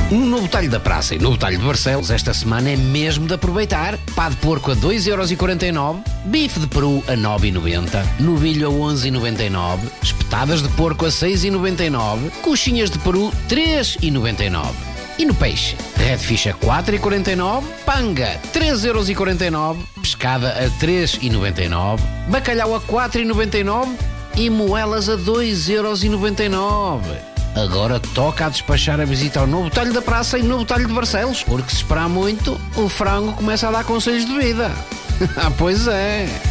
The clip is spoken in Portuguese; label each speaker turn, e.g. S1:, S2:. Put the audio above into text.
S1: No Novo Talho da Praça e Novo Talho de Barcelos, esta semana é mesmo de aproveitar. Pá de porco a 2,49€, bife de peru a 9,90€, novilho a 11,99€, espetadas de porco a 6,99€, coxinhas de peru 3,99€. E no peixe, redfish a 4,49€, panga 3,49€, pescada a 3,99€, bacalhau a 4,99€ e moelas a 2,99€. Agora toca a despachar a visita ao Novo Talho da Praça e Novo Talho de Barcelos, porque se esperar muito, o frango começa a dar conselhos de vida. Ah, pois é.